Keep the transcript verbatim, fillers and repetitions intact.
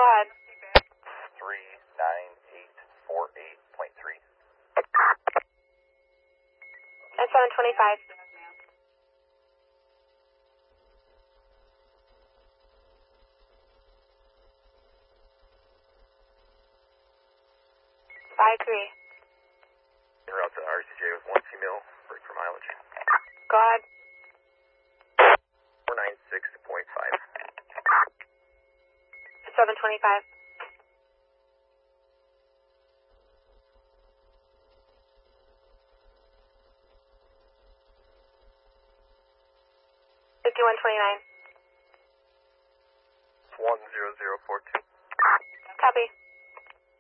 ahead. three nine eight four eight point three. And seven twenty-five. Five three. En route to R C J with one female, break for mileage. Go ahead. four nine six point five. seven twenty-five. fifty-one twenty-nine. one zero zero four two. Copy.